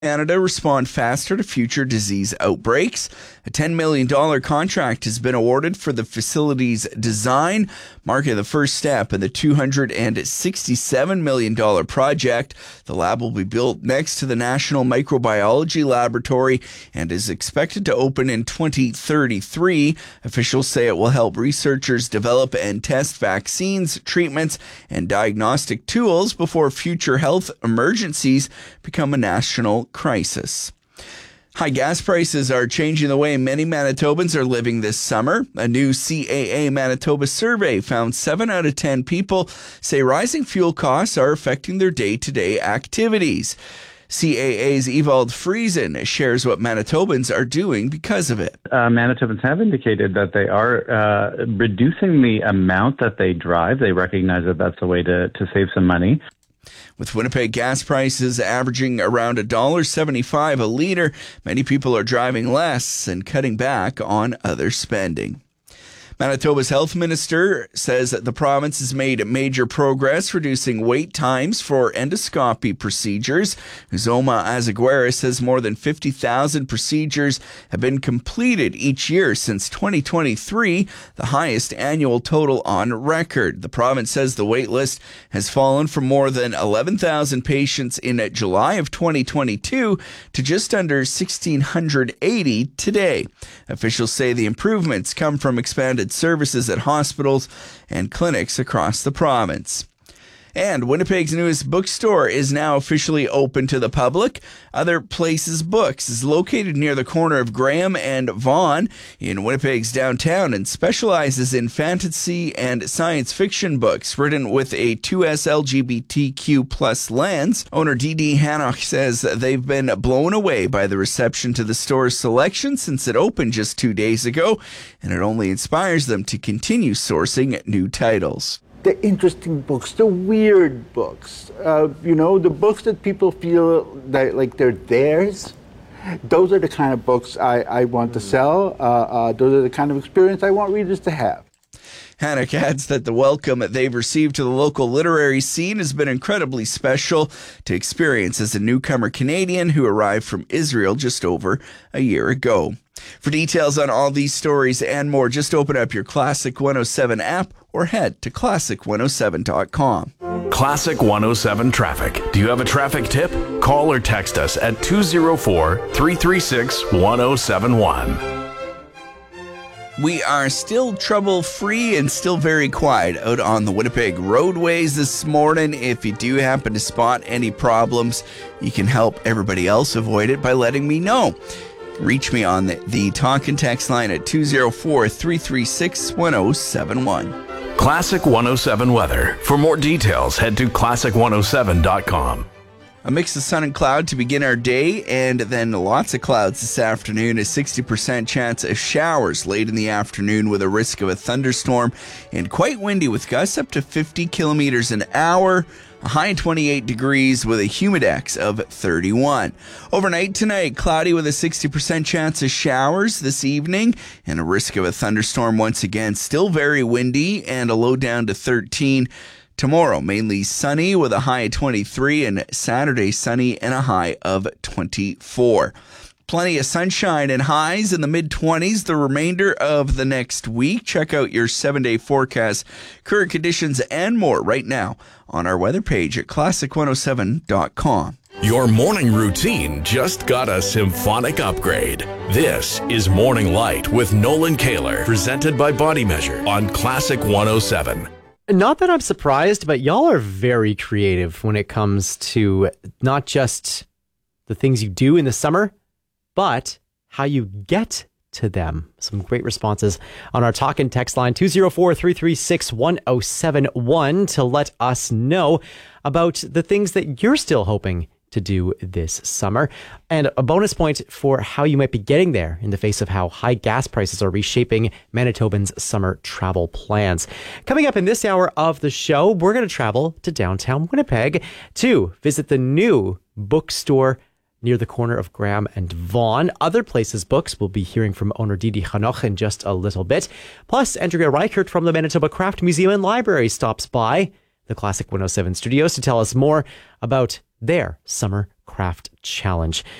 Canada respond faster to future disease outbreaks. A $10 million contract has been awarded for the facility's design, marking the first step in the $267 million project. The lab will be built next to the National Microbiology Laboratory and is expected to open in 2033. Officials say it will help researchers develop and test vaccines, treatments, and diagnostic tools before future health emergencies become a national crisis. High gas prices are changing the way many Manitobans are living this summer. A new CAA Manitoba survey found 7 out of 10 people say rising fuel costs are affecting their day-to-day activities. CAA's Ewald Friesen shares what Manitobans are doing because of it. Manitobans have indicated that they are reducing the amount that they drive. They recognize that that's a way to save some money. With Winnipeg gas prices averaging around $1.75 a litre, many people are driving less and cutting back on other spending. Manitoba's health minister says that the province has made major progress reducing wait times for endoscopy procedures. Uzoma Azaguera says more than 50,000 procedures have been completed each year since 2023, the highest annual total on record. The province says the wait list has fallen from more than 11,000 patients in July of 2022 to just under 1,680 today. Officials say the improvements come from expanded services at hospitals and clinics across the province. And Winnipeg's newest bookstore is now officially open to the public. Other Places Books is located near the corner of Graham and Vaughan in Winnipeg's downtown and specializes in fantasy and science fiction books written with a 2S LGBTQ plus lens. Owner Dee Hannock says they've been blown away by the reception to the store's selection since it opened just 2 days ago, and it only inspires them to continue sourcing new titles. The interesting books, the weird books, the books that people feel that like they're theirs. Those are the kind of books I want to sell. Those are the kind of experience I want readers to have. Hannock adds that the welcome they've received to the local literary scene has been incredibly special to experience as a newcomer Canadian who arrived from Israel just over a year ago. For details on all these stories and more, just open up your Classic 107 app or head to classic107.com. Classic 107 traffic. Do you have a traffic tip? Call or text us at 204-336-1071. We are still trouble-free and still very quiet out on the Winnipeg roadways this morning. If you do happen to spot any problems, you can help everybody else avoid it by letting me know. Reach me on the talk and text line at 204-336-1071. Classic 107 weather. For more details, head to classic107.com. A mix of sun and cloud to begin our day, and then lots of clouds this afternoon. A 60% chance of showers late in the afternoon with a risk of a thunderstorm, and quite windy with gusts up to 50 kilometers an hour. A high 28 degrees with a humidex of 31. Overnight tonight, cloudy with a 60% chance of showers this evening and a risk of a thunderstorm once again. Still very windy and a low down to 13. Tomorrow, mainly sunny with a high of 23 and Saturday sunny and a high of 24. Plenty of sunshine and highs in the mid-20s the remainder of the next week. Check out your 7-day forecast, current conditions, and more right now on our weather page at classic107.com. Your morning routine just got a symphonic upgrade. This is Morning Light with Nolan Kaler, presented by Body Measure on Classic 107. Not that I'm surprised, but y'all are very creative when it comes to not just the things you do in the summer, but how you get to them. Some great responses on our talk and text line 204-336-1071 to let us know about the things that you're still hoping to do this summer. And a bonus point for how you might be getting there in the face of how high gas prices are reshaping Manitobans' summer travel plans. Coming up in this hour of the show, we're going to travel to downtown Winnipeg to visit the new bookstore near the corner of Graham and Vaughan. Other Places Books, we'll be hearing from owner Didi Hanoch in just a little bit. Plus, Andrea Reichert from the Manitoba Craft Museum and Library stops by the Classic 107 studios to tell us more about their summer craft Craft Challenge.